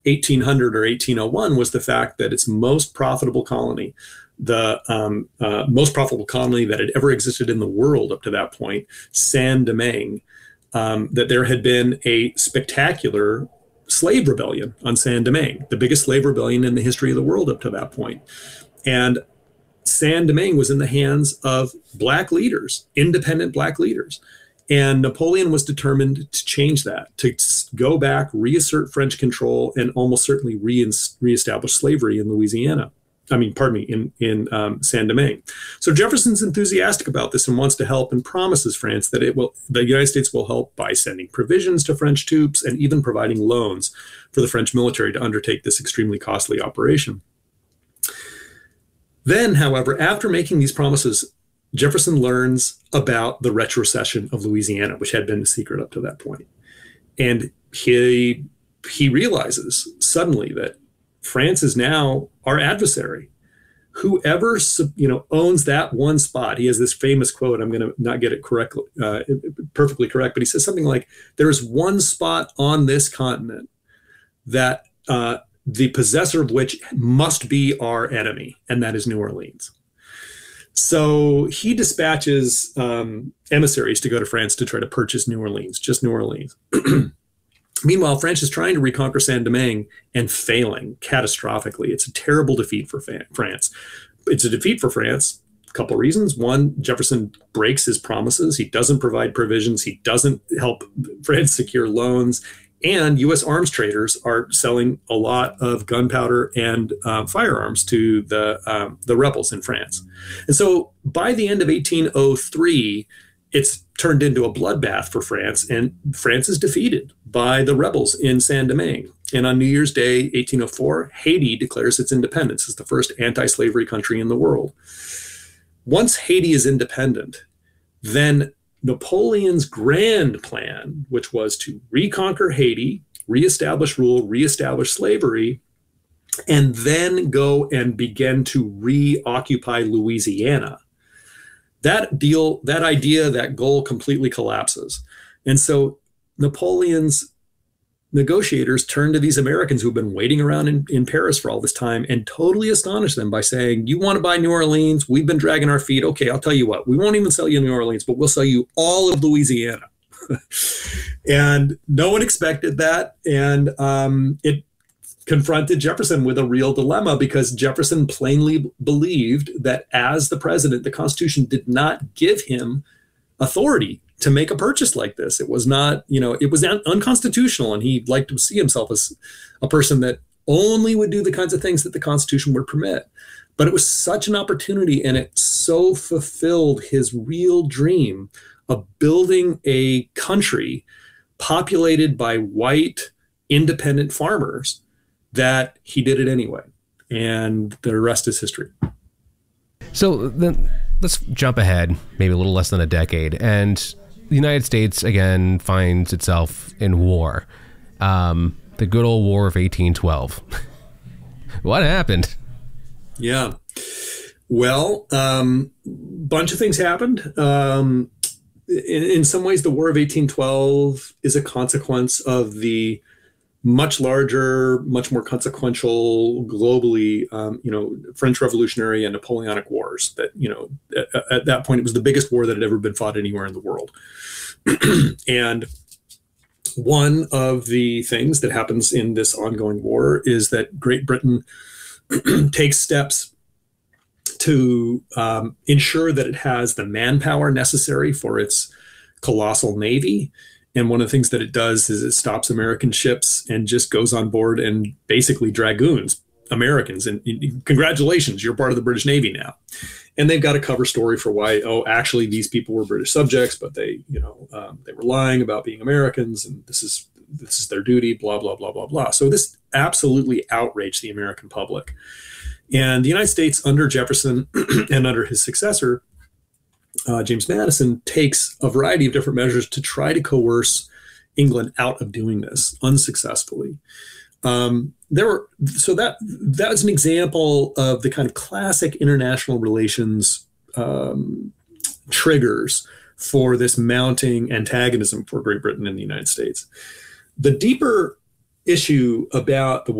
1800 or 1801 was the fact that its most profitable colony, the most profitable colony that had ever existed in the world up to that point, Saint-Domingue, that there had been a spectacular slave rebellion on Saint-Domingue, the biggest slave rebellion in the history of the world up to that point. And Saint-Domingue was in the hands of black leaders, independent black leaders. And Napoleon was determined to change that, to go back, reassert French control, and almost certainly reestablish slavery in Louisiana. I mean, pardon me, in Saint-Domingue. So Jefferson's enthusiastic about this and wants to help, and promises France that the United States will help by sending provisions to French troops and even providing loans for the French military to undertake this extremely costly operation. Then, however, after making these promises, Jefferson learns about the retrocession of Louisiana, which had been a secret up to that point. And he realizes suddenly that France is now our adversary. Whoever owns that one spot, he has this famous quote, I'm going to not get it perfectly correct, but he says something like, there is one spot on this continent that the possessor of which must be our enemy, and that is New Orleans. So he dispatches emissaries to go to France to try to purchase New Orleans, just New Orleans. Meanwhile, France is trying to reconquer Saint-Domingue and failing catastrophically. It's a terrible defeat for France. It's a defeat for France. A couple of reasons. One, Jefferson breaks his promises. He doesn't provide provisions. He doesn't help France secure loans. And U.S. arms traders are selling a lot of gunpowder and firearms to the rebels in France. And so by the end of 1803, it's turned into a bloodbath for France, and France is defeated by the rebels in Saint-Domingue. And on New Year's Day, 1804, Haiti declares its independence as the first anti-slavery country in the world. Once Haiti is independent, then Napoleon's grand plan, which was to reconquer Haiti, reestablish rule, reestablish slavery, and then go and begin to reoccupy Louisiana. That idea, that goal completely collapses. And so Napoleon's negotiators turn to these Americans who've been waiting around in Paris for all this time and totally astonish them by saying, you want to buy New Orleans? We've been dragging our feet. Okay, I'll tell you what, we won't even sell you New Orleans, but we'll sell you all of Louisiana. And no one expected that. And it confronted Jefferson with a real dilemma, because Jefferson plainly believed that as the president, the Constitution did not give him authority to make a purchase like this. It was not, it was unconstitutional, and he liked to see himself as a person that only would do the kinds of things that the Constitution would permit. But it was such an opportunity, and it so fulfilled his real dream of building a country populated by white independent farmers, that he did it anyway. And the rest is history. So then let's jump ahead maybe a little less than a decade, and the United States again finds itself in war. The good old War of 1812. What happened? Yeah. Well, bunch of things happened. In some ways, the War of 1812 is a consequence of the much larger, much more consequential globally, French Revolutionary and Napoleonic Wars. That, at that point, it was the biggest war that had ever been fought anywhere in the world. And one of the things that happens in this ongoing war is that Great Britain takes steps to ensure that it has the manpower necessary for its colossal navy. And one of the things that it does is it stops American ships and just goes on board and basically dragoons Americans. And congratulations, you're part of the British Navy now. And they've got a cover story for why, actually these people were British subjects, but they were lying about being Americans, and this is their duty, blah, blah, blah, blah, blah. So this absolutely outraged the American public. And the United States under Jefferson and under his successor, James Madison, takes a variety of different measures to try to coerce England out of doing this unsuccessfully. So that's an example of the kind of classic international relations triggers for this mounting antagonism for Great Britain and the United States. The deeper issue about the